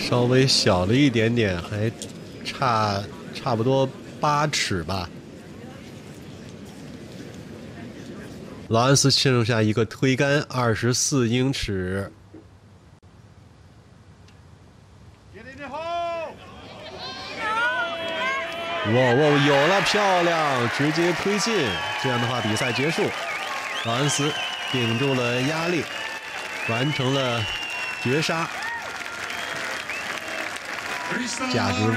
稍微小了一点点，还差不多8尺吧。劳恩斯剩下一个推杆24英尺。哇，有了，漂亮，直接推进。这样的话，比赛结束。劳恩斯顶住了压力，完成了绝杀，价值